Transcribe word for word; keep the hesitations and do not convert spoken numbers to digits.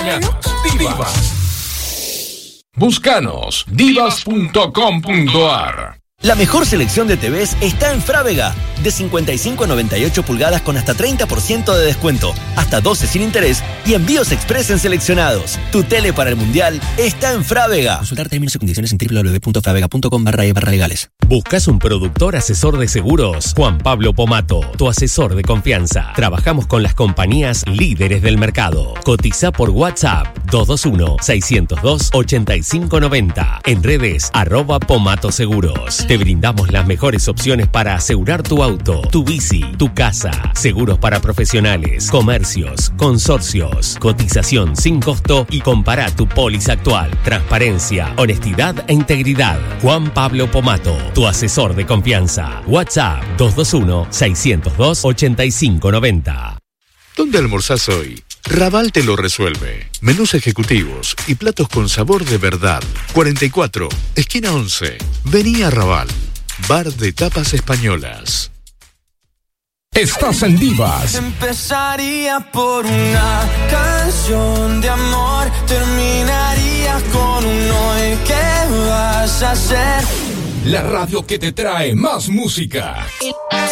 mañanas. Divas. Búscanos divas punto com punto ar. La mejor selección de T Vs está en Frávega. De cincuenta y cinco a noventa y ocho pulgadas con hasta treinta por ciento de descuento, hasta doce sin interés y envíos express en seleccionados. Tu tele para el Mundial está en Frávega. Consultar términos y condiciones en doble u doble u doble u punto fravega punto com barra e barra legales. ¿Buscas un productor asesor de seguros? Juan Pablo Pomato, tu asesor de confianza. Trabajamos con las compañías líderes del mercado. Cotiza por WhatsApp dos dos uno, seis cero dos, ocho cinco nueve cero. En redes arroba Pomato Seguros. Te brindamos las mejores opciones para asegurar tu auto, tu bici, tu casa. Seguros para profesionales, comercios, consorcios. Cotización sin costo y compara tu póliza actual. Transparencia, honestidad e integridad. Juan Pablo Pomato, tu asesor de confianza. WhatsApp dos dos uno, seis cero dos, ocho cinco nueve cero. ¿Dónde almorzás hoy? Raval te lo resuelve. Menús ejecutivos y platos con sabor de verdad. cuarenta y cuatro, esquina once. Vení a Raval. Bar de tapas españolas. Estás en Divas. Empezaría por una canción de amor, terminaría con un hoy. ¿Qué vas a hacer? La radio que te trae más música.